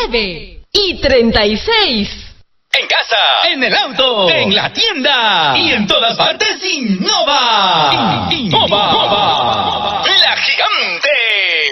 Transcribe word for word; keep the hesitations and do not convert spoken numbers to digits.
nueve y treinta y seis. En casa, en el auto, en la tienda y en todas partes Innova. In-